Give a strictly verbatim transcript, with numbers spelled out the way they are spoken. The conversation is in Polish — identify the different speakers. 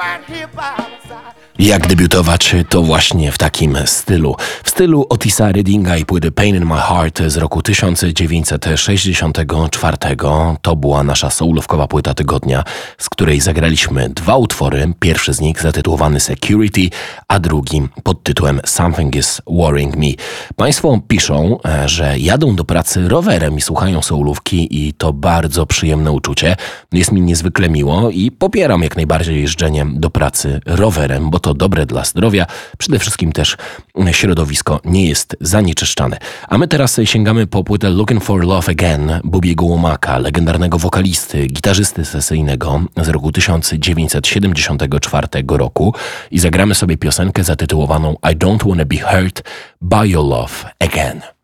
Speaker 1: Jak debiutować, to właśnie w takim stylu. W stylu Otisa Reddinga i płyty Pain in My Heart z roku tysiąc dziewięćset sześćdziesiątego czwartego. To była nasza soulówkowa płyta tygodnia, z której zagraliśmy dwa utwory. Pierwszy z nich zatytułowany Security, a drugi pod tytułem Something is Worrying Me. Państwo piszą, że jadą do pracy rowerem i słuchają soulówki i to bardzo przyjemne uczucie. Jest mi niezwykle miło i popieram jak najbardziej jeżdżenie do pracy rowerem, bo to dobre dla zdrowia. Przede wszystkim też środowisko nie jest zanieczyszczane. A my teraz sięgamy po płytę Looking for Love Again Bobiego Womacka, legendarnego wokalisty, gitarzysty sesyjnego z roku tysiąc dziewięćset siedemdziesiątego czwartego roku i zagramy sobie piosenkę zatytułowaną I Don't Wanna Be Hurt by Your Love Again.